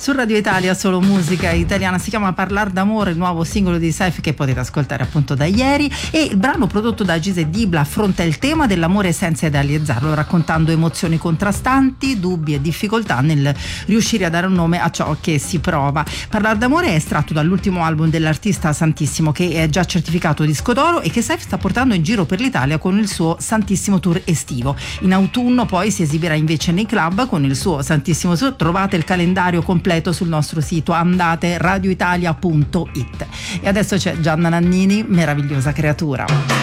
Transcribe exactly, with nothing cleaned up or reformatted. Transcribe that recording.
Su Radio Italia solo musica italiana, si chiama Parlar d'amore, il nuovo singolo di Saif che potete ascoltare appunto da ieri, e il brano prodotto da Gise Dibla affronta il tema dell'amore senza idealizzarlo, raccontando emozioni contrastanti, dubbi e difficoltà nel riuscire a dare un nome a ciò che si prova. Parlar d'amore è estratto dall'ultimo album dell'artista Santissimo, che è già certificato disco d'oro e che Saif sta portando in giro per l'Italia con il suo Santissimo Tour estivo. In autunno poi si esibirà invece nei club con il suo Santissimo Tour. Trovate il calendario completo sul nostro sito, andate radioitalia punto it. E adesso c'è Gianna Nannini, Meravigliosa creatura.